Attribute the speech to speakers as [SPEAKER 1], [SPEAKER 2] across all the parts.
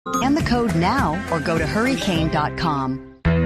[SPEAKER 1] And the code now or go to hurricane.com.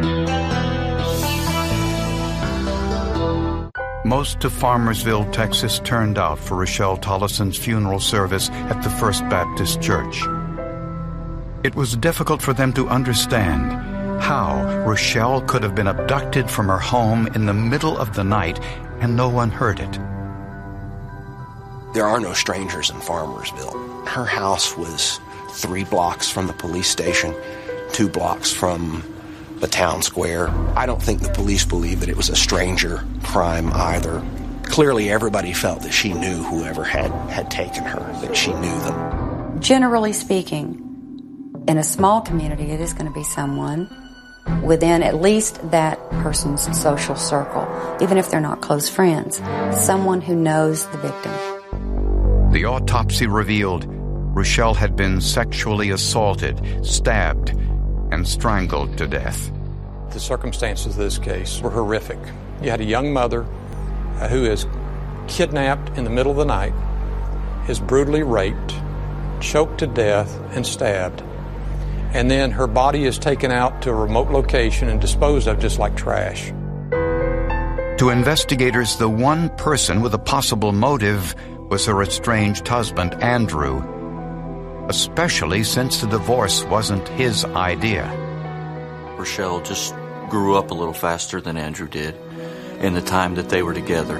[SPEAKER 2] Most of Farmersville, Texas turned out for Rochelle Tollison's funeral service at the First Baptist Church. It was difficult for them to understand how Rochelle could have been abducted from her home in the middle of the night and no one heard it.
[SPEAKER 3] There are no strangers in Farmersville. Her house was 3 blocks from the police station, 2 blocks from the town square. I don't think the police believed that it was a stranger crime either. Clearly everybody felt that she knew whoever had taken her, that she knew them.
[SPEAKER 4] Generally speaking, in a small community, it is going to be someone within at least that person's social circle, even if they're not close friends, someone who knows the victim.
[SPEAKER 2] The autopsy revealed Rochelle had been sexually assaulted, stabbed, and strangled to death.
[SPEAKER 5] The circumstances of this case were horrific. You had a young mother who is kidnapped in the middle of the night, is brutally raped, choked to death, and stabbed. And then her body is taken out to a remote location and disposed of just like trash.
[SPEAKER 2] To investigators, the one person with a possible motive was her estranged husband, Andrew, especially since the divorce wasn't his idea.
[SPEAKER 6] Rochelle just grew up a little faster than Andrew did in the time that they were together.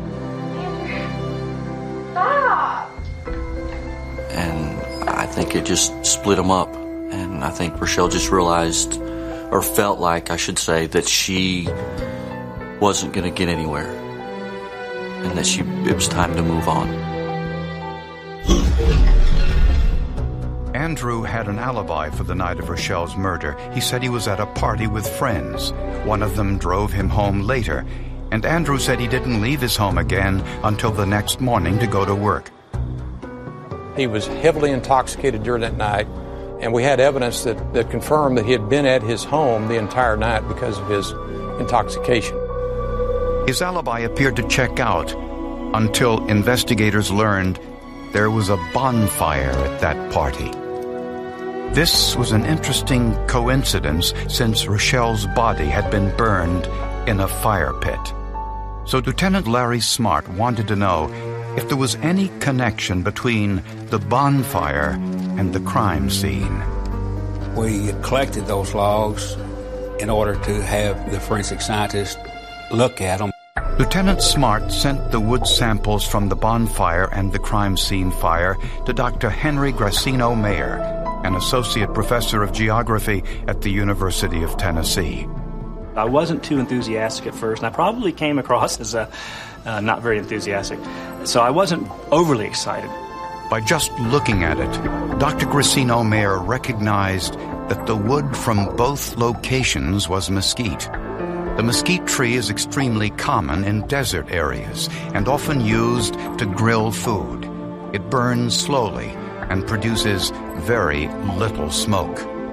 [SPEAKER 7] Stop!
[SPEAKER 6] And I think it just split them up. And I think Rochelle just realized, or felt like, I should say, that she wasn't going to get anywhere. And that it was time to move on.
[SPEAKER 2] Andrew had an alibi for the night of Rochelle's murder. He said he was at a party with friends. One of them drove him home later, and Andrew said he didn't leave his home again until the next morning to go to work.
[SPEAKER 5] He was heavily intoxicated during that night, and we had evidence that confirmed that he had been at his home the entire night because of his intoxication.
[SPEAKER 2] His alibi appeared to check out until investigators learned there was a bonfire at that party. This was an interesting coincidence since Rochelle's body had been burned in a fire pit. So Lieutenant Larry Smart wanted to know if there was any connection between the bonfire and the crime scene.
[SPEAKER 8] We collected those logs in order to have the forensic scientist look at them.
[SPEAKER 2] Lieutenant Smart sent the wood samples from the bonfire and the crime scene fire to Dr. Henry Grassino Mayer, an associate professor of geography at the University of Tennessee.
[SPEAKER 9] I wasn't too enthusiastic at first, and I probably came across as not very enthusiastic, so I wasn't overly excited.
[SPEAKER 2] By just looking at it, Dr. Grassino Mayer recognized that the wood from both locations was mesquite. The mesquite tree is extremely common in desert areas and often used to grill food. It burns slowly and produces very little smoke.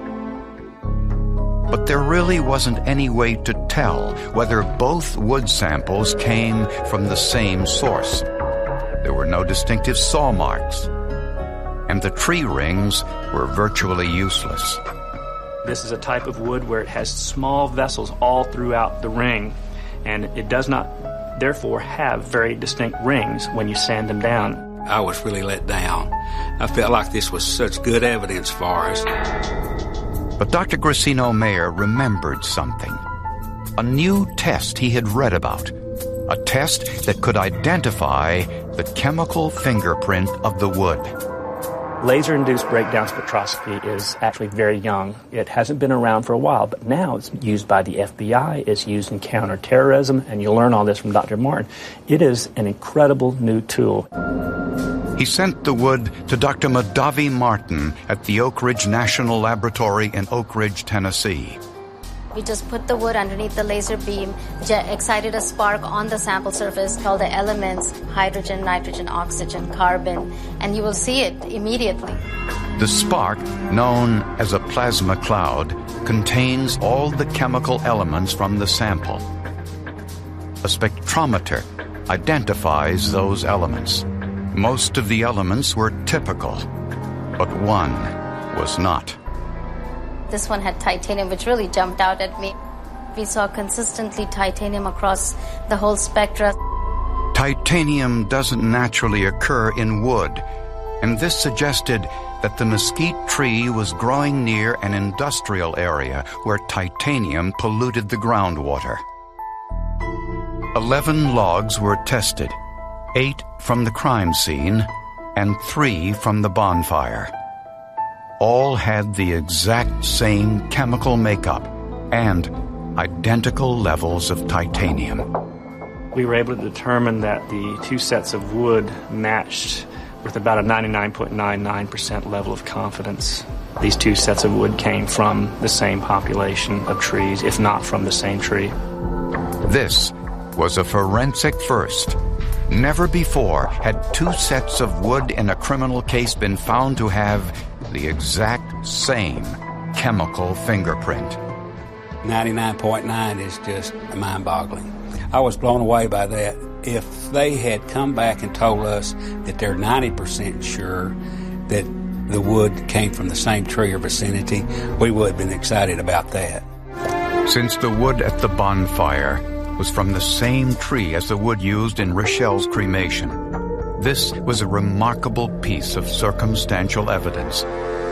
[SPEAKER 2] But there really wasn't any way to tell whether both wood samples came from the same source. There were no distinctive saw marks, and the tree rings were virtually useless.
[SPEAKER 9] This is a type of wood where it has small vessels all throughout the ring, and it does not, therefore, have very distinct rings when you sand them down.
[SPEAKER 8] I was really let down. I felt like this was such good evidence for us.
[SPEAKER 2] But Dr. Grassino Mayer remembered something. A new test he had read about. A test that could identify the chemical fingerprint of the wood.
[SPEAKER 9] Laser-induced breakdown spectroscopy is actually very young. It hasn't been around for a while, but now it's used by the FBI, it's used in counterterrorism, and you'll learn all this from Dr. Martin. It is an incredible new tool.
[SPEAKER 2] He sent the wood to Dr. Madavi Martin at the Oak Ridge National Laboratory in Oak Ridge, Tennessee.
[SPEAKER 10] We just put the wood underneath the laser beam, excited a spark on the sample surface, called the elements, hydrogen, nitrogen, oxygen, carbon, and you will see it immediately.
[SPEAKER 2] The spark, known as a plasma cloud, contains all the chemical elements from the sample. A spectrometer identifies those elements. Most of the elements were typical, but one was not.
[SPEAKER 10] This one had titanium, which really jumped out at me. We saw consistently titanium across the whole spectrum.
[SPEAKER 2] Titanium doesn't naturally occur in wood, and this suggested that the mesquite tree was growing near an industrial area where titanium polluted the groundwater. 11 logs were tested, 8 from the crime scene and 3 from the bonfire. All had the exact same chemical makeup and identical levels of titanium.
[SPEAKER 9] We were able to determine that the two sets of wood matched with about a 99.99% level of confidence. These two sets of wood came from the same population of trees, if not from the same tree.
[SPEAKER 2] This was a forensic first. Never before had two sets of wood in a criminal case been found to have the exact same chemical fingerprint.
[SPEAKER 8] 99.9 is just mind-boggling. I was blown away by that. If they had come back and told us that they're 90% sure that the wood came from the same tree or vicinity, we would have been excited about that.
[SPEAKER 2] Since the wood at the bonfire was from the same tree as the wood used in Rochelle's cremation, this was a remarkable piece of circumstantial evidence